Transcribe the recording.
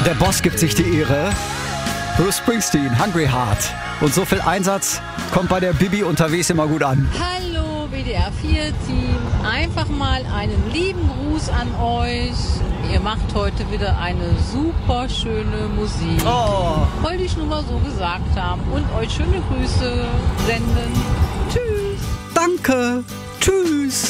Der Boss gibt sich die Ehre. Bruce Springsteen, Hungry Heart. Und so viel Einsatz kommt bei der Bibi unterwegs immer gut an. Hallo WDR 4-Team, einfach mal einen lieben Gruß an euch. Ihr macht heute wieder eine super schöne Musik. Wollte ich nur mal so gesagt haben und euch schöne Grüße senden. Tschüss. Danke. Tschüss.